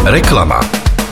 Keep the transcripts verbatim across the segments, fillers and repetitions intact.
Reklama.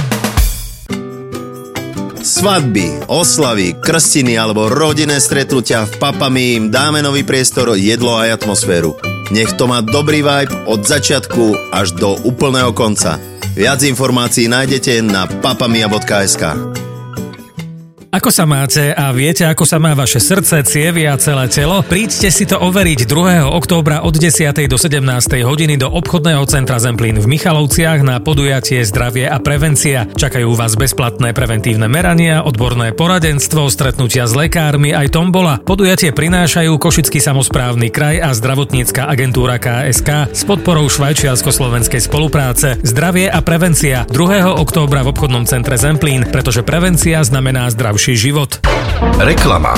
Svadby, oslavy, krstiny alebo rodinné stretnutia v Papami im dáme nový priestor, jedlo aj atmosféru. Nech to má dobrý vibe od začiatku až do úplného konca. Viac informácií nájdete na papamia bodka es ká. Ako sa máte a viete, ako sa má vaše srdce, cievy a celé telo? Príďte si to overiť druhého októbra od desiatej do sedemnástej hodiny do obchodného centra Zemplín v Michalovciach na podujatie Zdravie a prevencia. Čakajú vás bezplatné preventívne merania, odborné poradenstvo, stretnutia s lekármi aj tombola. Podujatie prinášajú Košický samosprávny kraj a zdravotnícka agentúra ká es ká s podporou švajčiarsko-slovenskej spolupráce. Zdravie a prevencia druhého októbra v obchodnom centre Zemplín, pretože prevencia znamená zdravšie život. Reklama.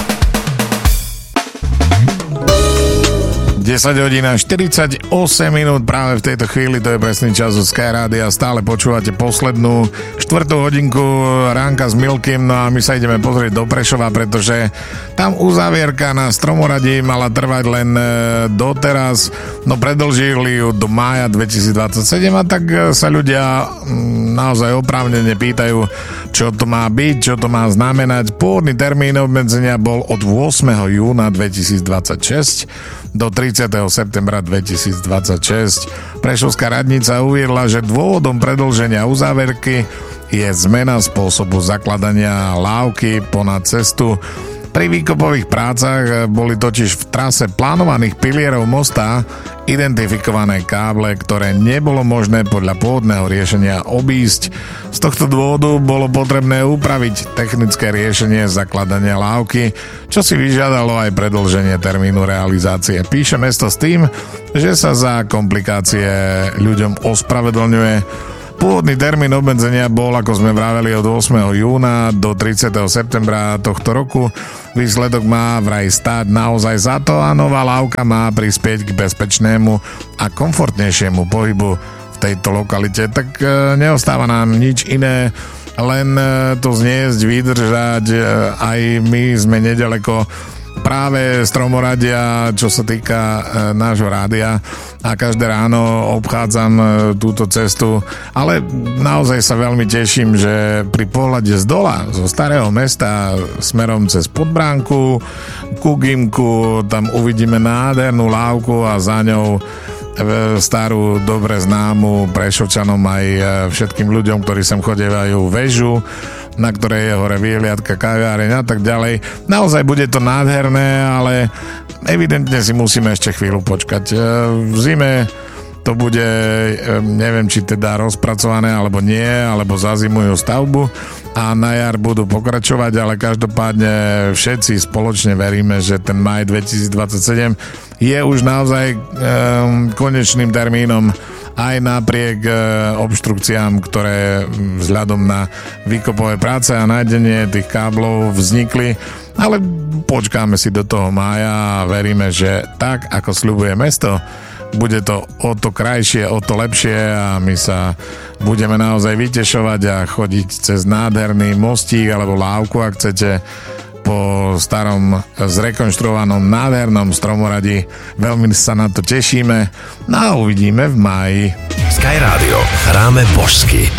desať hodín a štyridsaťosem minút práve v tejto chvíli, to je presný čas zo Sky Rádia. Stále počúvate poslednú štvrtú hodinku ránka s Milkym, no a my sa ideme pozrieť do Prešova, pretože tam uzávierka na Stromoradí mala trvať len doteraz, no predĺžili ju do mája dvetisícdvadsaťsedem a tak sa ľudia naozaj oprávnene pýtajú, čo to má byť, čo to má znamenať. Pôvodný termín obmedzenia bol od ôsmeho júna dvetisícdvadsaťšesť do tridsiateho septembra dvetisícdvadsaťšesť. Prešovská radnica uviedla, že dôvodom predĺženia uzávierky je zmena spôsobu zakladania lávky ponad cestu. Pri výkopových prácach boli totiž v trase plánovaných pilierov mosta identifikované káble, ktoré nebolo možné podľa pôvodného riešenia obísť. Z tohto dôvodu bolo potrebné upraviť technické riešenie zakladania lávky, čo si vyžiadalo aj predĺženie termínu realizácie. Píše mesto s tým, že sa za komplikácie ľuďom ospravedlňuje. Pôvodný termín obmedzenia bol, ako sme vraveli, od ôsmeho júna do tridsiateho septembra tohto roku. Výsledok má vraj stáť naozaj za to a nová lávka má prispieť k bezpečnému a komfortnejšiemu pohybu v tejto lokalite. Tak neostáva nám nič iné, len to zniesť, vydržať. Aj my sme nedaleko práve Stromoradia, čo sa týka e, nášho rádia, a každé ráno obchádzam e, túto cestu, ale naozaj sa veľmi teším, že pri pohľade z dola, zo starého mesta smerom cez Podbránku ku Gymku, tam uvidíme nádhernú lávku a za ňou starú, dobre známu Prešovčanom aj všetkým ľuďom, ktorí sem chodievajú, väžu, na ktorej je hore výhliadka, kaviareň a tak ďalej. Naozaj bude to nádherné, ale evidentne si musíme ešte chvíľu počkať. V zime to bude, neviem, či teda rozpracované alebo nie, alebo zazimujú stavbu a na jar budú pokračovať, ale každopádne všetci spoločne veríme, že ten maj dvetisícdvadsaťsedem je už naozaj um, konečným termínom aj napriek e, obštrukciám, ktoré vzhľadom na výkopové práce a nájdenie tých káblov vznikli. Ale počkáme si do toho mája a veríme, že tak, ako sľubuje mesto, bude to o to krajšie, o to lepšie a my sa budeme naozaj vytešovať a chodiť cez nádherný mostík alebo lávku, ak chcete, po starom zrekonštruovanom nádhernom Stromoradí. Veľmi sa na to tešíme. No a uvidíme v máji. Sky Rádio. Hráme božsky.